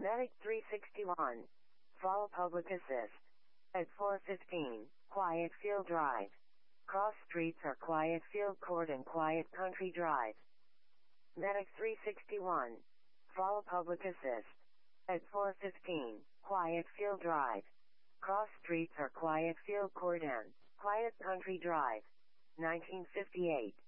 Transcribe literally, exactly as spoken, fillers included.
Medic three sixty-one. Fall Public Assist. At four fifteen, Quiet Field Drive. Cross streets are Quiet Field Court and Quiet Country Drive. Medic three sixty-one. Fall Public Assist. At four fifteen, Quiet Field Drive. Cross streets are Quiet Field Court and Quiet Country Drive. nineteen fifty-eight.